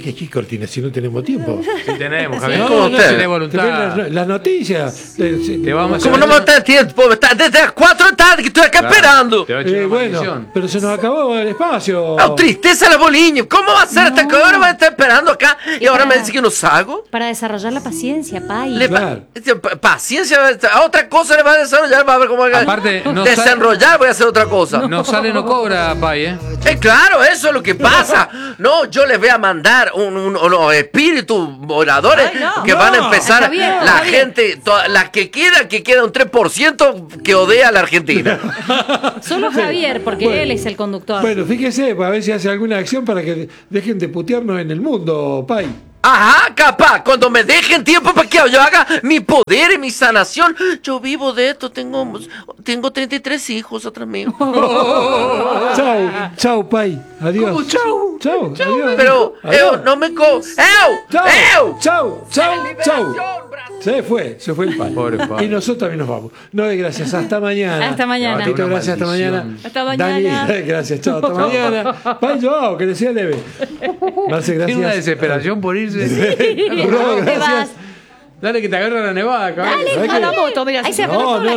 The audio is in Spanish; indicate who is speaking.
Speaker 1: ¿Qué cortina? Si no tenemos tiempo.
Speaker 2: Sí tenemos, Javier.
Speaker 1: No,
Speaker 2: ¿Cómo
Speaker 1: no,
Speaker 2: usted?
Speaker 1: no,
Speaker 2: Tiene voluntad.
Speaker 1: las noticias.
Speaker 2: Te vamos a
Speaker 3: ¿Cómo no me está tiempo? Está desde las 4 de la tarde que estoy acá
Speaker 2: Claro.
Speaker 3: esperando.
Speaker 2: Te va a echar una
Speaker 1: Bueno,
Speaker 2: maldición.
Speaker 1: pero se nos acabó el espacio.
Speaker 3: Oh, tristeza la boliña. ¿Cómo va a ser hasta que ahora va a estar esperando acá y ahora me dice que no salgo?
Speaker 4: Para desarrollar la paciencia, Pai.
Speaker 1: Claro.
Speaker 3: Paciencia, a otra cosa le va a desarrollar, va a ver cómo
Speaker 2: Aparte, no
Speaker 3: desenrollar, voy a hacer otra cosa.
Speaker 2: No sale, no cobra, Pai, ¿eh?
Speaker 3: Claro, eso es lo que pasa. No, yo les voy a mandar unos espíritus voladores que van a empezar
Speaker 4: Javier,
Speaker 3: la
Speaker 4: Javier.
Speaker 3: gente, la que queda un 3% que odea a la Argentina.
Speaker 4: Solo Javier, porque
Speaker 1: Bueno.
Speaker 4: él es el conductor.
Speaker 1: Bueno, fíjese, a ver si hace alguna acción para que dejen de putearnos en el mundo, Pai.
Speaker 3: Ajá, capaz, cuando me dejen tiempo para que yo haga mi poder y mi sanación. Yo vivo de esto, tengo 33 hijos atrás mío.
Speaker 1: Chau, Pai. Adiós.
Speaker 2: ¿Cómo chau?
Speaker 1: Chau, adiós.
Speaker 3: Pero,
Speaker 1: Adiós.
Speaker 3: no me co...
Speaker 1: Chau. Se fue el Pai.
Speaker 2: Pobre Pai.
Speaker 1: Y nosotros también nos vamos. No, gracias, hasta mañana.
Speaker 4: Hasta mañana.
Speaker 1: Tito,
Speaker 2: Una
Speaker 1: gracias, hasta mañana.
Speaker 2: maldición.
Speaker 4: Hasta mañana.
Speaker 1: Dani, gracias, chao, hasta mañana. Pai, yo, que le sea leve. Marce,
Speaker 2: Tiene una
Speaker 1: gracias.
Speaker 2: desesperación por irse.
Speaker 1: No,
Speaker 4: Te vas.
Speaker 1: gracias.
Speaker 2: Dale que te agarra la nevada, cabrón.
Speaker 4: Dale,
Speaker 1: ¿Sabes
Speaker 4: con la
Speaker 1: qué?
Speaker 4: moto, mira. Ahí se
Speaker 1: No, no,